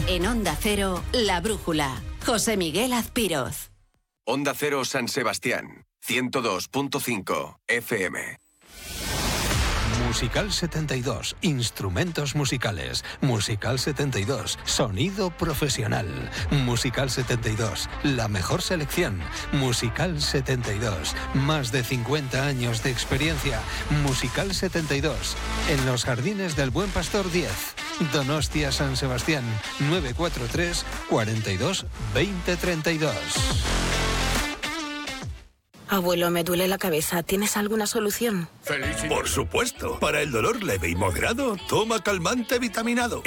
En Onda Cero, La Brújula. José Miguel Azpiroz. Onda Cero San Sebastián, 102.5 FM. Musical 72, instrumentos musicales. Musical 72, sonido profesional. Musical 72, la mejor selección. Musical 72, más de 50 años de experiencia. Musical 72, en los Jardines del Buen Pastor 10. Donostia San Sebastián, 943 42 20 32. Abuelo, me duele la cabeza. ¿Tienes alguna solución? Por supuesto. Para el dolor leve y moderado, toma calmante vitaminado.